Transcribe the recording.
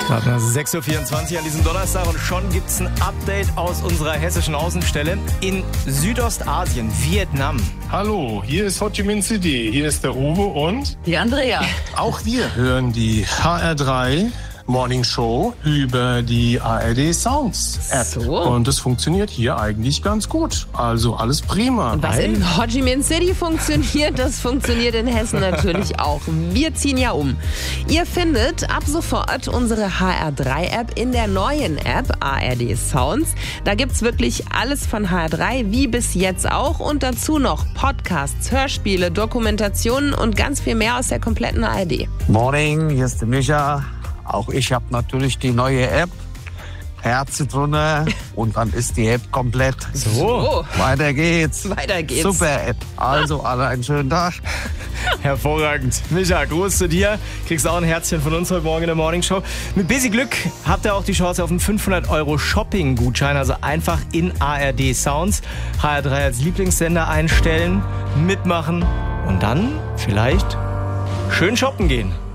Gerade 6.24 Uhr an diesem Donnerstag und schon gibt es ein Update aus unserer hessischen Außenstelle in Südostasien, Vietnam. Hallo, hier ist Ho Chi Minh City, hier ist der Uwe und die Andrea. Auch wir hören die HR3 Morning Show über die ARD Sounds App. So. Und es funktioniert hier eigentlich ganz gut. Also alles prima. Und was in Ho Chi Minh City funktioniert, das funktioniert in Hessen natürlich auch. Wir ziehen ja um. Ihr findet ab sofort unsere HR3-App in der neuen App ARD Sounds. Da gibt's wirklich alles von HR3, wie bis jetzt auch. Und dazu noch Podcasts, Hörspiele, Dokumentationen und ganz viel mehr aus der kompletten ARD. Morning, hier ist der Micha. Auch ich habe natürlich die neue App. Herz drunter und dann ist die App komplett. So. Weiter geht's. Weiter geht's. Super App. Also alle einen schönen Tag. Hervorragend. Micha, Gruß zu dir. Kriegst auch ein Herzchen von uns heute Morgen in der Morning Show. Mit Busy Glück habt ihr auch die Chance auf einen 500€ Shopping-Gutschein. Also einfach in ARD Sounds HR3 als Lieblingssender einstellen, mitmachen und dann vielleicht schön shoppen gehen.